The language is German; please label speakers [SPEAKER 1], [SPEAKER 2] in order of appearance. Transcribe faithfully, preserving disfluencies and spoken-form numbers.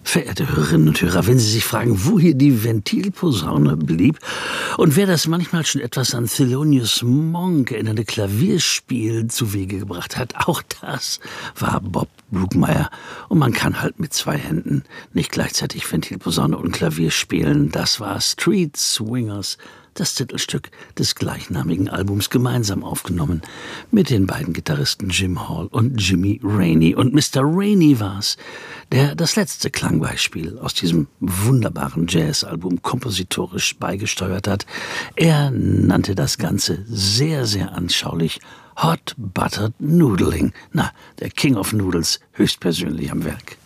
[SPEAKER 1] Verehrte Hörerinnen und Hörer, wenn Sie sich fragen, wo hier die Ventilposaune blieb und wer das manchmal schon etwas an Thelonious Monk erinnernde Klavierspiel zu Wege gebracht hat, auch das war Bob Brookmeyer. Und man kann halt mit zwei Händen nicht gleichzeitig Ventilposaune und Klavier spielen. Das war Street Swingers, das Titelstück des gleichnamigen Albums, gemeinsam aufgenommen mit den beiden Gitarristen Jim Hall und Jimmy Rainey. Und Mister Rainey war's, der das letzte Klangbeispiel aus diesem wunderbaren Jazzalbum kompositorisch beigesteuert hat. Er nannte das Ganze sehr, sehr anschaulich Hot Buttered Noodling. Na, der King of Noodles höchstpersönlich am Werk.